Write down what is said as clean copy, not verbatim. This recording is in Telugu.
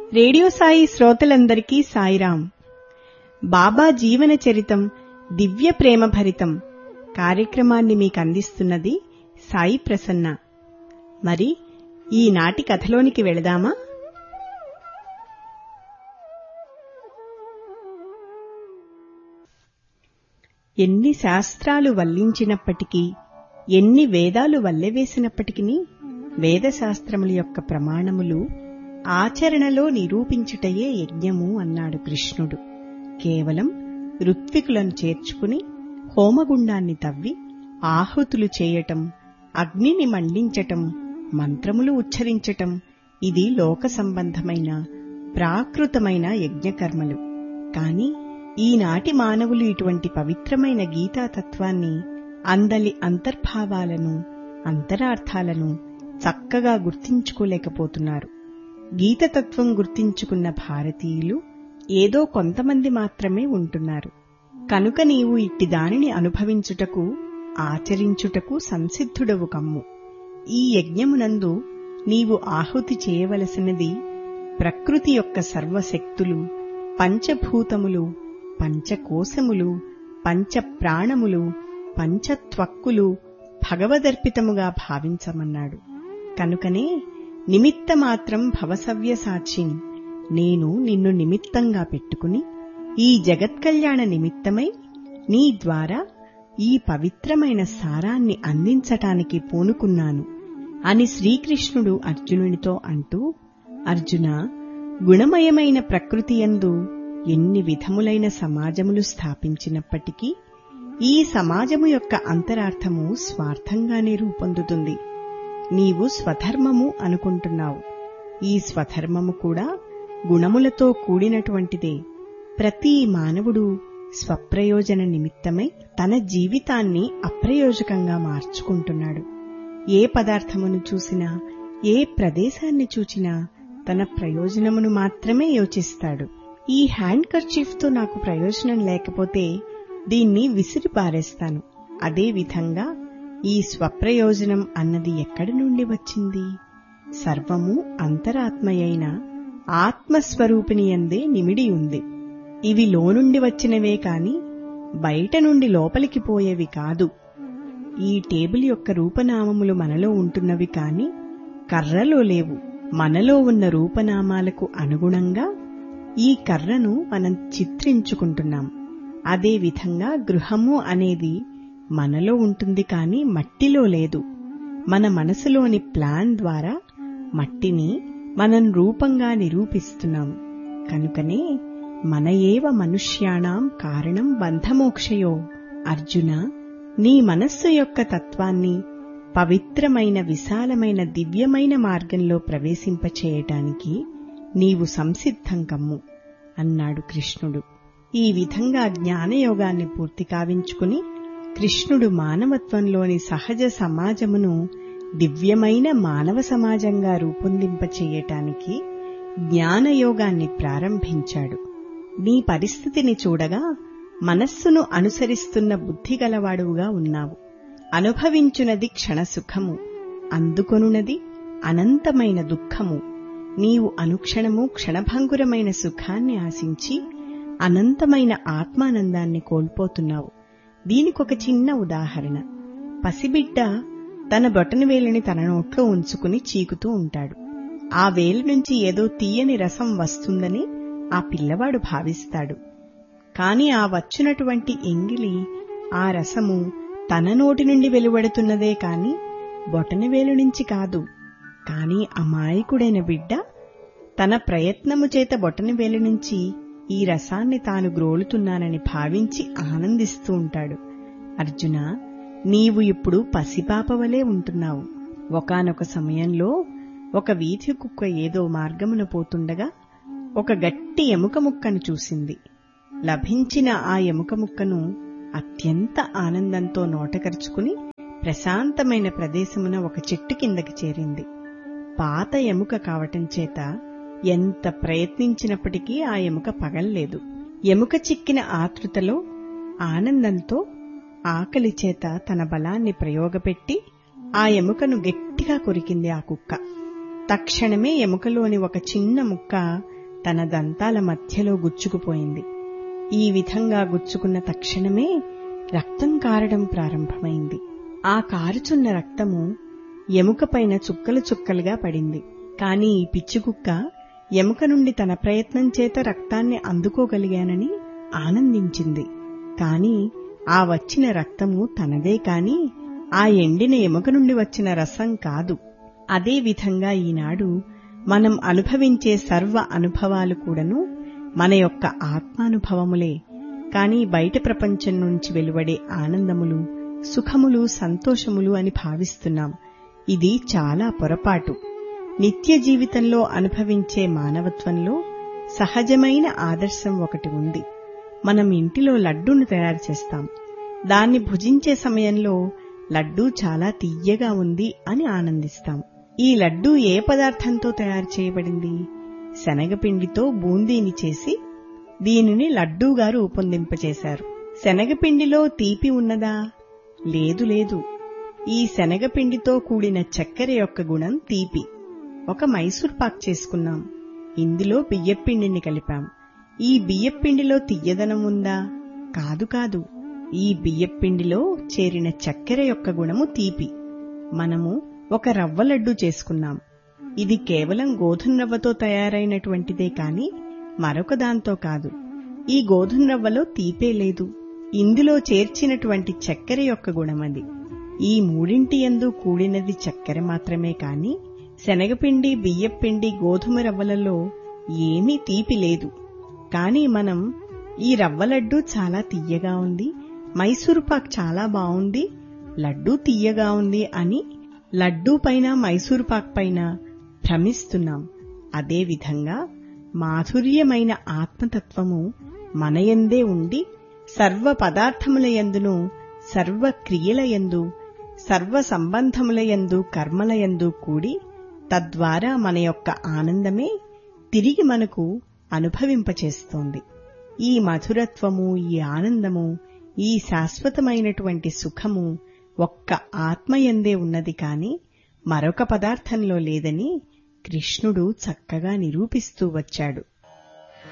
రేడియో సాయి శ్రోతలందరికీ సాయిరాం. బాబా జీవన చరితం దివ్య ప్రేమ భరితం కార్యక్రమాన్ని మీకు అందిస్తున్నది సాయి ప్రసన్న. మరి ఈనాటి కథలోనికి వెళదామా? ఎన్ని శాస్త్రాలు వల్లించినప్పటికీ, ఎన్ని వేదాలు వల్లెవేసినప్పటికీ వేదశాస్త్రముల యొక్క ప్రమాణములు ఆచరణలో నిరూపించుటయే యజ్ఞము అన్నాడు కృష్ణుడు. కేవలం ఋత్వికులను చేర్చుకుని హోమగుండాన్ని తవ్వి ఆహుతులు చేయటం, అగ్నిని మండించటం, మంత్రములు ఉచ్చరించటం ఇది లోక సంబంధమైన ప్రాకృతమైన యజ్ఞకర్మలు. కాని ఈనాటి మానవులు ఇటువంటి పవిత్రమైన గీతాతత్వాన్ని, అందలి అంతర్భావాలను, అంతరార్థాలను చక్కగా గుర్తించుకోలేకపోతున్నారు. గీతతత్వం గుర్తించుకున్న భారతీయులు ఏదో కొంతమంది మాత్రమే ఉంటున్నారు. కనుక నీవు ఇట్టి దానిని అనుభవించుటకు, ఆచరించుటకు సంసిద్ధుడవు కమ్ము. ఈ యజ్ఞమునందు నీవు ఆహుతి చేయవలసినది ప్రకృతి యొక్క సర్వశక్తులు, పంచభూతములు, పంచకోశములు, పంచప్రాణములు, పంచత్వక్కులు భగవదర్పితముగా భావించమన్నాడు. కనుకనే నిమిత్తమాత్రం భవసవ్యసాచిన్, నేను నిన్ను నిమిత్తంగా పెట్టుకుని ఈ జగత్కళ్యాణ నిమిత్తమై నీ ద్వారా ఈ పవిత్రమైన సారాన్ని అందించటానికి పూనుకున్నాను అని శ్రీకృష్ణుడు అర్జునునితో అంటూ, అర్జున, గుణమయమైన ప్రకృతియందు ఎన్ని విధములైన సమాజములు స్థాపించినప్పటికీ ఈ సమాజము యొక్క అంతరార్థము స్వార్థంగానే రూపొందుతుంది. నీవు స్వధర్మము అనుకుంటున్నావు. ఈ స్వధర్మము కూడా గుణములతో కూడినటువంటిదే. ప్రతి మానవుడు స్వప్రయోజన నిమిత్తమై తన జీవితాన్ని అప్రయోజకంగా మార్చుకుంటున్నాడు. ఏ పదార్థమును చూసినా, ఏ ప్రదేశాన్ని చూచినా తన ప్రయోజనమును మాత్రమే యోచిస్తాడు. ఈ హ్యాండ్ కర్చీఫ్తో నాకు ప్రయోజనం లేకపోతే దీన్ని విసిరి పారేస్తాను. అదేవిధంగా ఈ స్వప్రయోజనం అన్నది ఎక్కడి నుండి వచ్చింది? సర్వము అంతరాత్మయైన ఆత్మస్వరూపిణియందే నిమిడి ఉంది. ఇవి లోనుండి వచ్చినవే కాని బయట నుండి లోపలికి పోయేవి కాదు. ఈ టేబుల్ యొక్క రూపనామములు మనలో ఉంటున్నవి కాని కర్రలో లేవు. మనలో ఉన్న రూపనామాలకు అనుగుణంగా ఈ కర్రను మనం చిత్రించుకుంటున్నాం. అదేవిధంగా గృహము అనేది మనలో ఉంటుంది కాని మట్టిలో లేదు. మన మనసులోని ప్లాన్ ద్వారా మట్టిని మనం రూపంగా నిరూపిస్తున్నాం. కనుకనే మన ఏవ మనుష్యాణం కారణం బంధమోక్షయో. అర్జున, నీ మనస్సు యొక్క తత్వాన్ని పవిత్రమైన, విశాలమైన, దివ్యమైన మార్గంలో ప్రవేశింపచేయటానికి నీవు సంసిద్ధం కమ్ము అన్నాడు కృష్ణుడు. ఈ విధంగా జ్ఞానయోగాన్ని పూర్తి కావించుకుని కృష్ణుడు మానవత్వంలోని సహజ సమాజమును దివ్యమైన మానవ సమాజంగా రూపొందింపచేయటానికి జ్ఞానయోగాన్ని ప్రారంభించాడు. నీ పరిస్థితిని చూడగా మనస్సును అనుసరిస్తున్న బుద్ధిగలవాడుగా ఉన్నావు. అనుభవించునది క్షణసుఖము, అందుకొనున్నది అనంతమైన దుఃఖము. నీవు అనుక్షణము క్షణభంగురమైన సుఖాన్ని ఆశించి అనంతమైన ఆత్మానందాన్ని కోల్పోతున్నావు. దీనికొక చిన్న ఉదాహరణ. పసిబిడ్డ తన బొటనవేలుని తన నోట్లో ఉంచుకుని చీకుతూ ఉంటాడు. ఆ వేలు నుంచి ఏదో తీయని రసం వస్తుందని ఆ పిల్లవాడు భావిస్తాడు. కాని ఆ వచ్చినటువంటి ఎంగిలి, ఆ రసము తన నోటి నుండి వెలువడుతున్నదే కాని బొటనవేలు నుంచి కాదు. కాని అమాయకుడైన బిడ్డ తన ప్రయత్నము చేత బొటనవేలు నుంచి ఈ రసాన్ని తాను గ్రోలుతున్నానని భావించి ఆనందిస్తూ ఉంటాడు. అర్జున, నీవు ఇప్పుడు పసిపాపవలే ఉంటున్నావు. ఒకానొక సమయంలో ఒక వీధి కుక్క ఏదో మార్గమున పోతుండగా ఒక గట్టి ఎముక ముక్కను చూసింది. లభించిన ఆ ఎముక ముక్కను అత్యంత ఆనందంతో నోటకరుచుకుని ప్రశాంతమైన ప్రదేశమున ఒక చెట్టు కిందకి చేరింది. పాత ఎముక కావటం చేత ఎంత ప్రయత్నించినప్పటికీ ఆ ఎముక పగల్లేదు. ఎముక చిక్కిన ఆతృతలో, ఆనందంతో, ఆకలి చేత తన బలాన్ని ప్రయోగపెట్టి ఆ ఎముకను గట్టిగా కొరికింది ఆ కుక్క. తక్షణమే ఎముకలోని ఒక చిన్న ముక్క తన దంతాల మధ్యలో గుచ్చుకుపోయింది. ఈ విధంగా గుచ్చుకున్న తక్షణమే రక్తం కారడం ప్రారంభమైంది. ఆ కారుచున్న రక్తము ఎముకపైన చుక్కలు చుక్కలుగా పడింది. కాని ఈ పిచ్చికుక్క ఎముక నుండి తన ప్రయత్నం చేత రక్తాన్ని అందుకోగలిగానని ఆనందించింది. కాని ఆ వచ్చిన రక్తము తనదే కాని ఆ ఎండిన ఎముక నుండి వచ్చిన రసం కాదు. అదే విధంగా ఈనాడు మనం అనుభవించే సర్వ అనుభవాలు కూడాను మన యొక్క ఆత్మానుభవములే. కాని బయట ప్రపంచం నుంచి వెలువడే ఆనందములు, సుఖములు, సంతోషములు అని భావిస్తున్నాం. ఇది చాలా పొరపాటు. నిత్య జీవితంలో అనుభవించే మానవత్వంలో సహజమైన ఆదర్శం ఒకటి ఉంది. మనం ఇంటిలో లడ్డూను తయారు చేస్తాం. దాన్ని భుజించే సమయంలో లడ్డూ చాలా తియ్యగా ఉంది అని ఆనందిస్తాం. ఈ లడ్డూ ఏ పదార్థంతో తయారు చేయబడింది? శనగపిండితో బూందీని చేసి దీనిని లడ్డూగా రూపొందింపచేశారు. శనగపిండిలో తీపి ఉన్నదా? లేదు లేదు. ఈ శనగపిండితో కూడిన చక్కెర యొక్క గుణం తీపి. ఒక మైసూర్ పాక్ చేసుకున్నాం. ఇందులో బియ్యపిండిని కలిపాం. ఈ బియ్యపిండిలో తియ్యదనం ఉందా? కాదు కాదు. ఈ బియ్యపిండిలో చేరిన చక్కెర యొక్క గుణము తీపి. మనము ఒక రవ్వ లడ్డు చేసుకున్నాం. ఇది కేవలం గోధుమ రవ్వతో తయారైనటువంటిదే కాని మరొక దాంతో కాదు. ఈ గోధుమ రవ్వలో తీపే లేదు. ఇందులో చేర్చినటువంటి చక్కెర యొక్క గుణమది. ఈ మూడింటి యందు కూడినది చక్కెర మాత్రమే కాని శనగపిండి, బియ్యపిండి, గోధుమ రవ్వలలో ఏమీ తీపి లేదు. కాని మనం ఈ రవ్వ లడ్డూ చాలా తియ్యగా ఉంది, మైసూరు పాక్ చాలా బావుంది, లడ్డూ తియ్యగా ఉంది అని లడ్డూ పైన మైసూరు పాక్ పైన భ్రమిస్తున్నాం. అదేవిధంగా మాధుర్యమైన ఆత్మతత్వము మనయందే ఉండి సర్వ పదార్థములయందును, సర్వ క్రియలయందు, సర్వ సంబంధములయందు, కర్మలయందు కూడి తద్వారా మన యొక్క ఆనందమే తిరిగి మనకు అనుభవింపచేస్తోంది. ఈ మధురత్వము, ఈ ఆనందము, ఈ శాశ్వతమైనటువంటి సుఖము ఒక్క ఆత్మయందే ఉన్నది కాని మరొక పదార్థంలో లేదని కృష్ణుడు చక్కగా నిరూపిస్తూ వచ్చాడు.